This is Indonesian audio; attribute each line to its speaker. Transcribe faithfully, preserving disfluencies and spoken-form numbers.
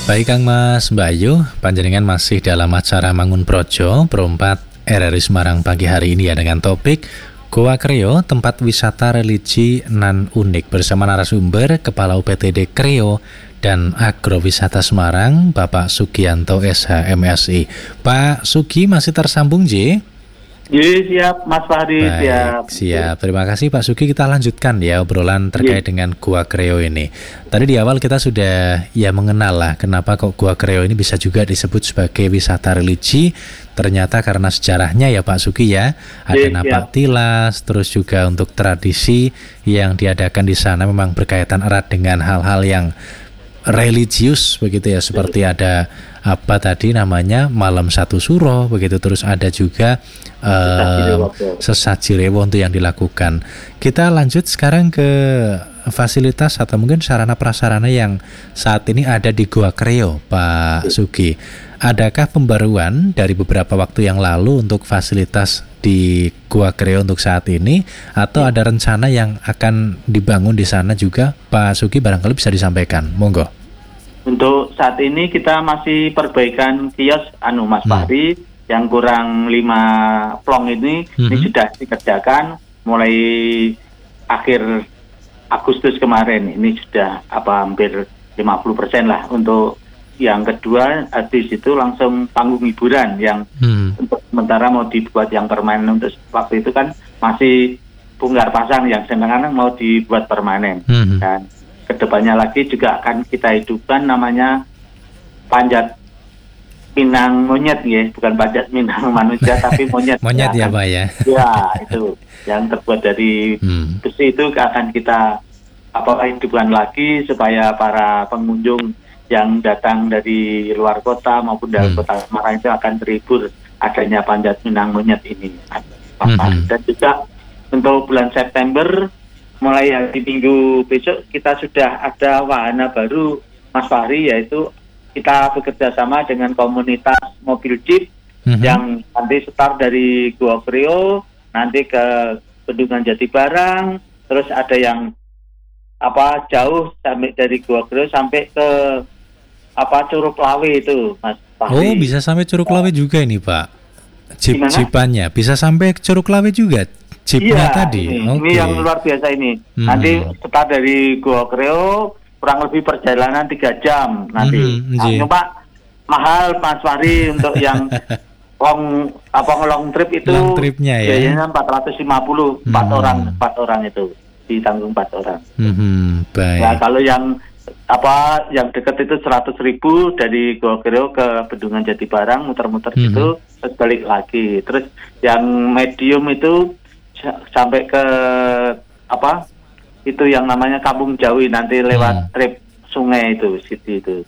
Speaker 1: Baik Kang Mas Mbak Ayu, panjenengan masih dalam acara Mangun Projo Perempat R R I Semarang pagi hari ini ya dengan topik Goa Kreo, tempat wisata religi nan unik bersama narasumber Kepala U P T D Kreo dan Agrowisata Semarang, Bapak Sugianto S H M Si. Pak Sugi masih tersambung J?
Speaker 2: Iya siap Mas Fahri.
Speaker 1: Baik,
Speaker 2: siap.
Speaker 1: siap. Terima kasih Pak Sugi. Kita lanjutkan ya obrolan terkait yeah. dengan Goa Kreo ini. Tadi di awal kita sudah ya mengenal lah kenapa kok Goa Kreo ini bisa juga disebut sebagai wisata religi. Ternyata karena sejarahnya ya Pak Sugi ya. Ada yeah, napak yeah. tilas, terus juga untuk tradisi yang diadakan di sana memang berkaitan erat dengan hal-hal yang religius begitu ya, seperti ada apa tadi namanya malam satu suro begitu, terus ada juga uh, sesaji rewo untuk yang dilakukan. Kita lanjut sekarang ke fasilitas atau mungkin sarana prasarana yang saat ini ada di Goa Kreo, Pak Sugi. Adakah pembaruan dari beberapa waktu yang lalu untuk fasilitas di Goa Kreo untuk saat ini, atau ada rencana yang akan dibangun di sana juga, Pak Sugi, barangkali bisa disampaikan, monggo.
Speaker 2: Untuk saat ini kita masih perbaikan kios anu Mas hmm. Fahri yang kurang lima plong ini, hmm. ini sudah dikerjakan mulai akhir Agustus kemarin. Ini sudah apa hampir lima puluh persen lah. Untuk yang kedua habis itu langsung panggung hiburan yang hmm. untuk sementara mau dibuat yang permanen. Untuk waktu itu kan masih bongkar pasang, yang sekarang mau dibuat permanen. Hmm. Dan kedepannya lagi juga akan kita hidupkan namanya panjat pinang monyet ya, bukan panjat pinang manusia tapi monyet.
Speaker 1: Monyet ya, ya Pak ya.
Speaker 2: Ya itu yang terbuat dari hmm. besi itu akan kita apa hidupkan lagi supaya para pengunjung yang datang dari luar kota maupun dari hmm. kota Semarang itu akan terhibur adanya panjat pinang monyet ini. Hmm. Dan juga untuk bulan September mulai hari Minggu besok kita sudah ada wahana baru Mas Fahri, yaitu kita bekerja sama dengan komunitas mobil jeep mm-hmm. yang nanti start dari Goa Kreo nanti ke Bendungan Jati Barang, terus ada yang apa jauh sampai dari Goa Kreo sampai ke apa Curug Lawe itu Mas Fahri.
Speaker 1: Oh, bisa sampai Curug Lawe juga ini Pak. Jeep-jeepannya bisa sampai Curug Lawe juga. Jeepnya
Speaker 2: iya,
Speaker 1: tadi.
Speaker 2: Ini,
Speaker 1: okay.
Speaker 2: ini yang luar biasa ini. Hmm. Nanti start dari Goa Kreo kurang lebih perjalanan tiga jam nanti. Hmm, nah, Pak mahal Mas Fahri untuk yang long apa long trip itu.
Speaker 1: Long tripnya ya.
Speaker 2: Biayanya empat ratus lima puluh empat hmm. orang, empat orang itu ditanggung empat orang.
Speaker 1: Hmm, baik.
Speaker 2: Nah, kalau yang apa yang dekat itu seratus ribu dari Goa Kreo ke Bendungan Jati Barang muter-muter hmm. gitu terus balik lagi. Terus yang medium itu sampai ke apa itu yang namanya Kampung Jawi nanti lewat hmm. trip sungai itu situ itu